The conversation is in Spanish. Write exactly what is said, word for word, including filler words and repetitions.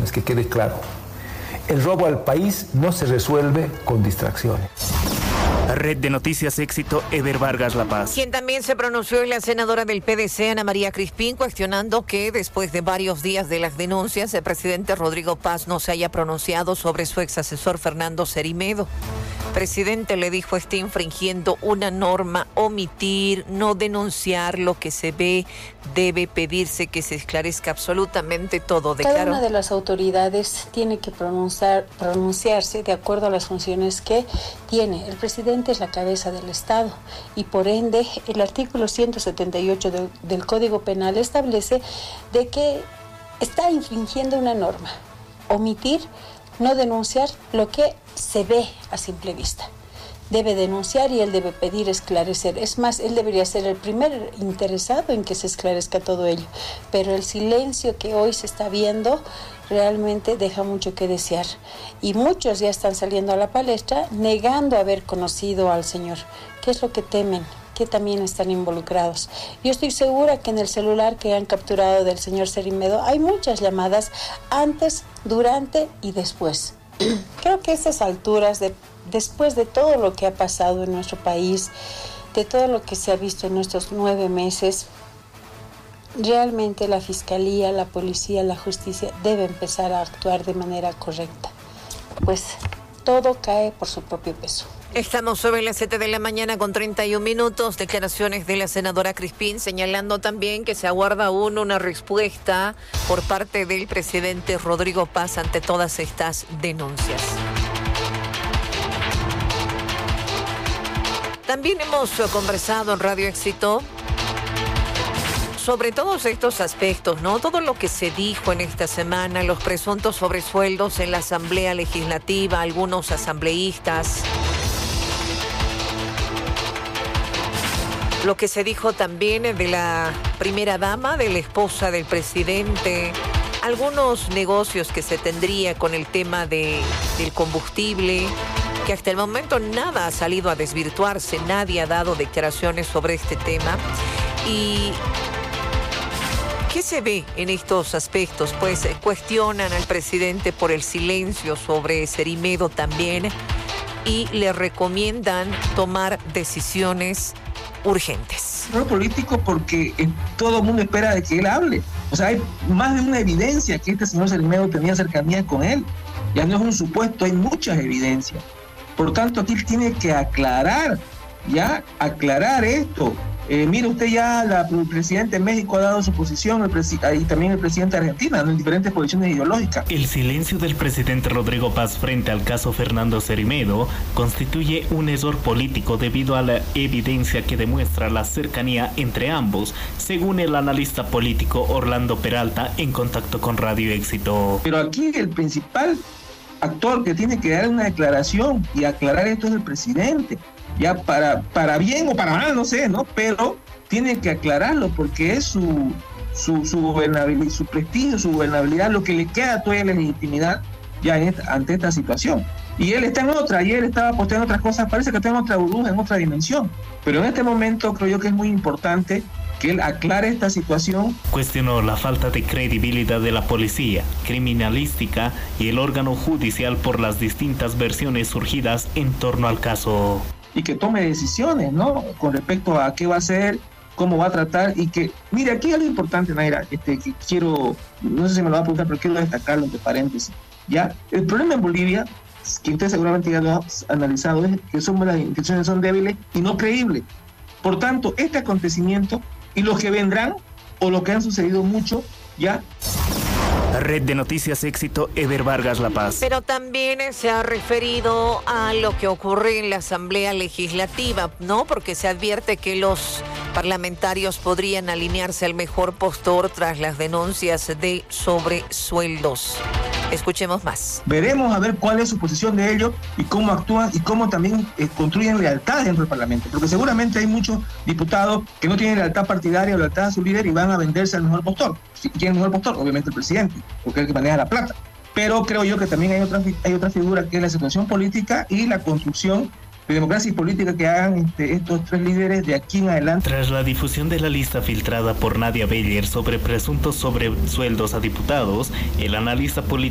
distracciones, que quede claro. El robo al país no se resuelve con distracciones. Red de Noticias Éxito, Eber Vargas La Paz. Quien también se pronunció es la senadora del P D C, Ana María Crispín, cuestionando que después de varios días de las denuncias, el presidente Rodrigo Paz no se haya pronunciado sobre su ex asesor Fernando Cerimedo. Presidente, le dijo, está infringiendo una norma, omitir, no denunciar lo que se ve, debe pedirse que se esclarezca absolutamente todo. Declaró. Cada una de las autoridades tiene que pronunciar, pronunciarse de acuerdo a las funciones que tiene. El presidente es la cabeza del Estado y por ende el artículo ciento setenta y ocho de, del Código Penal establece de que está infringiendo una norma, omitir, no denunciar lo que se ve a simple vista. Debe denunciar y él debe pedir esclarecer. Es más, él debería ser el primer interesado en que se esclarezca todo ello. Pero el silencio que hoy se está viendo realmente deja mucho que desear. Y muchos ya están saliendo a la palestra negando haber conocido al señor. ¿Qué es lo que temen? Que también están involucrados. Yo estoy segura que en el celular que han capturado del señor Cerimedo hay muchas llamadas antes, durante y después. Creo que a estas alturas, de, después de todo lo que ha pasado en nuestro país, de todo lo que se ha visto en nuestros nueve meses, realmente la Fiscalía, la Policía, la Justicia debe empezar a actuar de manera correcta. Pues todo cae por su propio peso. Estamos sobre las siete de la mañana con treinta y un minutos. Declaraciones de la senadora Crispín señalando también que se aguarda aún una respuesta por parte del presidente Rodrigo Paz ante todas estas denuncias. También hemos conversado en Radio Éxito sobre todos estos aspectos, ¿no? Todo lo que se dijo en esta semana, los presuntos sobresueldos en la Asamblea Legislativa, algunos asambleístas. Lo que se dijo también de la primera dama, de la esposa del presidente, algunos negocios que se tendría con el tema de, del combustible, que hasta el momento nada ha salido a desvirtuarse, nadie ha dado declaraciones sobre este tema. ¿Y qué se ve en estos aspectos? Pues cuestionan al presidente por el silencio sobre Cerimedo también y le recomiendan tomar decisiones urgentes. No es político porque eh, todo el mundo espera de que él hable. O sea, hay más de una evidencia que este señor Cerimedo tenía cercanía con él. Ya no es un supuesto, hay muchas evidencias. Por tanto, aquí él tiene que aclarar, ya, aclarar esto. Eh, mire usted, ya la, el presidente de México ha dado su posición, el presi- y también el presidente de Argentina, ¿no? En diferentes posiciones ideológicas. El silencio del presidente Rodrigo Paz frente al caso Fernando Cerimedo constituye un error político debido a la evidencia que demuestra la cercanía entre ambos, según el analista político Orlando Peralta en contacto con Radio Éxito. Pero aquí el principal actor que tiene que dar una declaración y aclarar esto es el presidente. Ya para, para bien o para mal, no sé, ¿no? Pero tiene que aclararlo porque es su, su, su gobernabilidad, su prestigio, su gobernabilidad, lo que le queda todavía la legitimidad ya en esta, ante esta situación. Y él está en otra, ayer estaba posteando otras cosas, parece que está en otra burbuja, en otra dimensión. Pero en este momento creo yo que es muy importante que él aclare esta situación. Cuestionó la falta de credibilidad de la policía, criminalística y el órgano judicial por las distintas versiones surgidas en torno al caso. Y que tome decisiones, ¿no? Con respecto a qué va a hacer, cómo va a tratar y que, mire, aquí hay algo importante, Naira, este, que quiero, no sé si me lo va a preguntar, pero quiero destacarlo entre paréntesis, ¿ya? El problema en Bolivia, que usted seguramente ya lo ha analizado, es que son, las intenciones son débiles y no creíbles. Por tanto, este acontecimiento y los que vendrán, o lo que han sucedido mucho, ¿ya? Red de Noticias Éxito, Eber Vargas La Paz. Pero también se ha referido a lo que ocurre en la Asamblea Legislativa, ¿no? Porque se advierte que los parlamentarios podrían alinearse al mejor postor tras las denuncias de sobresueldos. Escuchemos más. Veremos a ver cuál es su posición de ellos y cómo actúan y cómo también eh, construyen lealtad dentro del Parlamento. Porque seguramente hay muchos diputados que no tienen lealtad partidaria o lealtad a su líder y van a venderse al mejor postor. ¿Quién es el mejor postor? Obviamente el presidente, porque es el que maneja la plata. Pero creo yo que también hay otra, hay otra figura que es la situación política y la construcción de democracia y política que hagan este, estos tres líderes de aquí en adelante. Tras la difusión de la lista filtrada por Nadia Beller sobre presuntos sobresueldos a diputados, el analista político